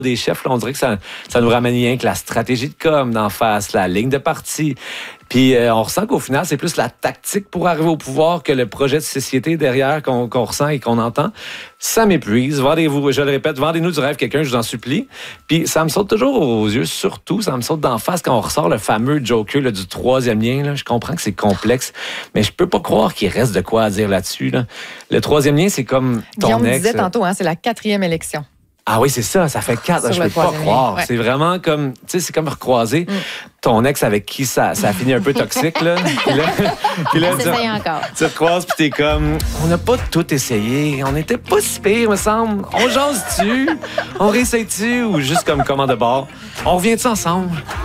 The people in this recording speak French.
des chefs, là, on dirait que ça nous ramène rien que la stratégie de com d'en face, la ligne de parti. Puis on ressent qu'au final, c'est plus la tactique pour arriver au pouvoir que le projet de société derrière qu'on ressent et qu'on entend. Ça m'épuise. Vendez-vous, je le répète, vendez-nous du rêve quelqu'un, je vous en supplie. Puis ça me saute toujours aux yeux, surtout, ça me saute d'en face quand on ressort le fameux joker là, du troisième lien. Là. Je comprends que c'est complexe, mais je peux pas croire qu'il reste de quoi à dire là-dessus. Là. Le troisième lien, c'est comme ton Guillaume ex. disait tantôt, c'est la 4e élection. Ah oui, c'est ça fait 4. Je peux pas croire. Ouais. C'est vraiment comme, tu sais, c'est comme recroiser ton ex avec qui ça a fini un peu toxique, là. Puis là tu recroises, puis t'es comme, on n'a pas tout essayé. On n'était pas si pire, me semble. On jase-tu? On réessaye-tu? Ou juste comme commande de bord? On revient-tu ensemble?